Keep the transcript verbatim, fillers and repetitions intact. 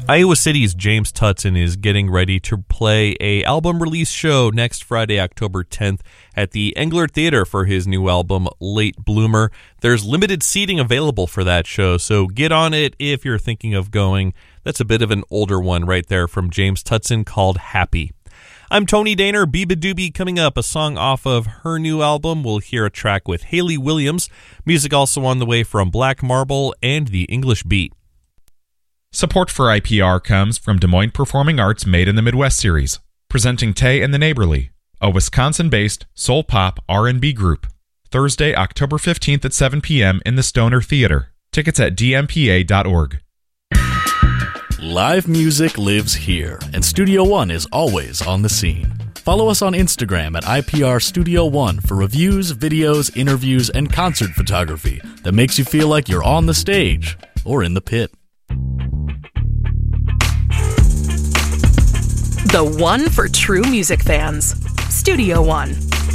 Iowa City's James Tutson is getting ready to play a album release show next Friday, October tenth at the Engler Theater for his new album, Late Bloomer. There's limited seating available for that show, so get on it if you're thinking of going. That's a bit of an older one right there from James Tutson called Happy. I'm Tony Daner. Biba Doobie coming up, a song off of her new album. We'll hear a track with Hayley Williams. Music also on the way from Black Marble and The English Beat. Support for I P R comes from Des Moines Performing Arts Made in the Midwest series, presenting Tay and the Neighborly, a Wisconsin-based soul pop R and B group. Thursday, October fifteenth at seven p.m. in the Stoner Theater. Tickets at d m p a dot org. Live music lives here, and Studio One is always on the scene. Follow us on Instagram at I P R Studio One for reviews, videos, interviews, and concert photography that makes you feel like you're on the stage or in the pit. The one for true music fans. Studio One.